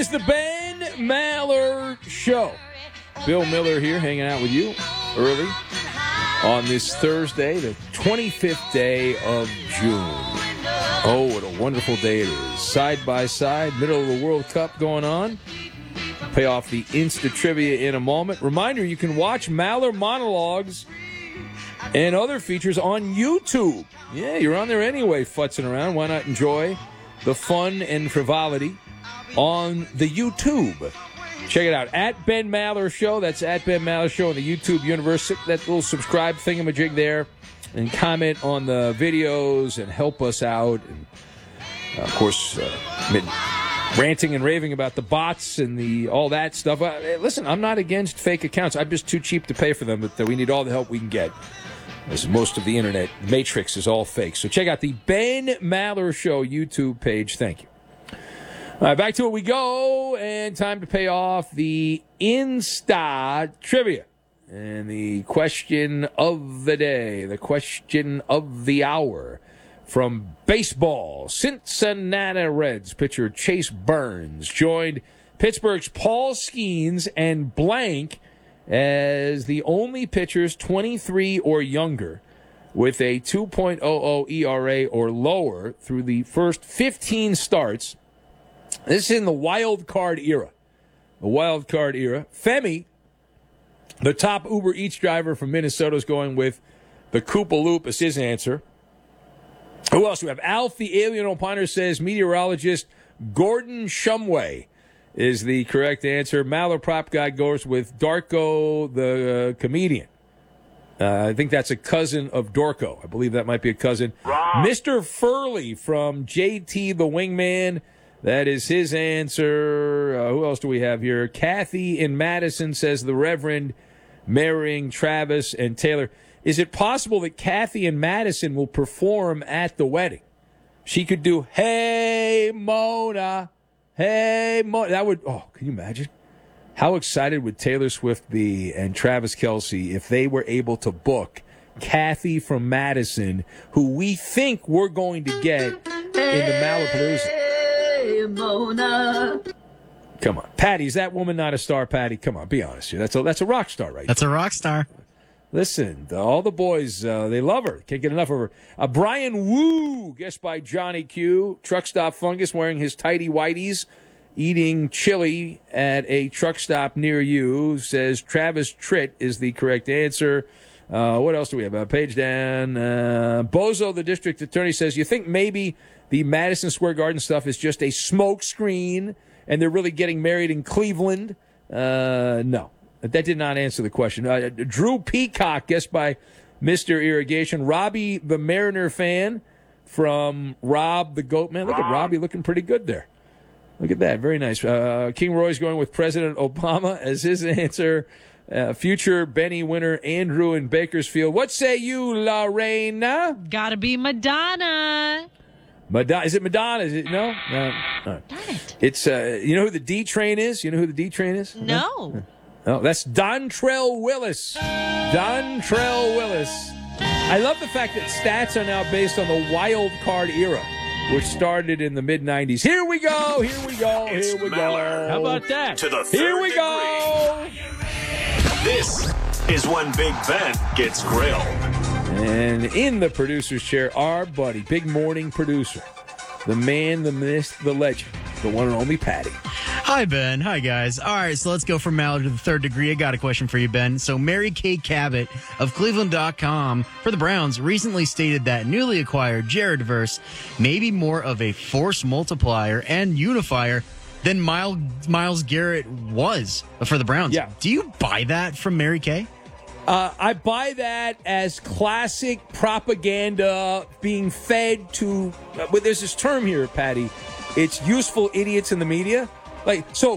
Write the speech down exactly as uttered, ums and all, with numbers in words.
is the Ben Maller Show. Bill Miller here hanging out with you early on this Thursday, the twenty-fifth day of June. Oh, what a wonderful day it is. Side by side, middle of the World Cup going on. Pay off the Insta Trivia in a moment. Reminder, you can watch Maller monologues and other features on YouTube. Yeah, you're on there anyway, futzing around. Why not enjoy the fun and frivolity on the YouTube? Check it out, at Ben Maller Show. That's at Ben Maller Show in the YouTube universe. Hit that little subscribe thingamajig there and comment on the videos and help us out. And, uh, of course, uh, been ranting and raving about the bots and the all that stuff. Uh, listen, I'm not against fake accounts. I'm just too cheap to pay for them, but uh, we need all the help we can get, as most of the internet matrix is all fake. So check out the Ben Maller Show YouTube page. Thank you. All right, back to it we go, and time to pay off the Insta Trivia. And the question of the day, the question of the hour, from baseball, Cincinnati Reds pitcher Chase Burns joined Pittsburgh's Paul Skeens and blank as the only pitchers twenty-three or younger with a two point oh oh E R A or lower through the first fifteen starts. This is in the wild card era. The wild card era. Femi, the top Uber Eats driver from Minnesota, is going with the Koopa Loop as his answer. Who else do we have? Alf, the alien opiner, says meteorologist Gordon Shumway is the correct answer. Maller Prop Guy goes with Darko, the uh, comedian. Uh, I think that's a cousin of Dorko. I believe that might be a cousin. Wrong. Mister Furley from J T the Wingman. That is his answer. Uh, who else do we have here? Kathy in Madison says the Reverend, marrying Travis and Taylor. Is it possible that Kathy in Madison will perform at the wedding? She could do, hey, Mona, hey, Mona. That would, oh, can you imagine? How excited would Taylor Swift be and Travis Kelce if they were able to book Kathy from Madison, who we think we're going to get in the Malapalooza? Mona. Come on. Patty, is that woman not a star, Patty? Come on, be honest here. That's a, that's a rock star, right? That's there. a rock star. Listen, the, all the boys, uh, they love her. Can't get enough of her. Uh, Brian Woo, guessed by Johnny Q. Truck stop fungus wearing his tighty whities, eating chili at a truck stop near you, says Travis Tritt is the correct answer. Uh, what else do we have? Uh, page down. Uh, Bozo, the district attorney, says, you think maybe the Madison Square Garden stuff is just a smoke screen and they're really getting married in Cleveland? Uh, no. That did not answer the question. Uh, Drew Peacock, guessed by Mister Irrigation. Robbie, the Mariner fan, from Rob the Goat Man. Look at Robbie looking pretty good there. Look at that. Very nice. Uh, King Roy's going with President Obama as his answer. Uh, future Benny winner Andrew in Bakersfield. What say you, Lorena? Gotta be Madonna. Madonna. Is it Madonna? Is it no? No. no. Darn it. It's uh, you know who the D Train is? You know who the D Train is? No. Oh, that's Dontrell Willis. Dontrell Willis. I love the fact that stats are now based on the wild card era, which started in the mid nineties. Here we go. Here we go. It's Here we Maller. go. How about that? To the third Here we go. degree. This is when Big Ben gets grilled. And in the producer's chair, our buddy, big morning producer, the man, the myth, the legend, the one and only Patty. Hi, Ben. Hi, guys. All right, so let's go from Maller to the third degree. I got a question for you, Ben. So Mary Kay Cabot of Cleveland dot com for the Browns recently stated that newly acquired Jared Verse may be more of a force multiplier and unifier than Miles, Miles Garrett was for the Browns. Yeah. Do you buy that from Mary Kay? Uh, I buy that as classic propaganda being fed to, uh, well, there's this term here, Patty. It's useful idiots in the media. Like, so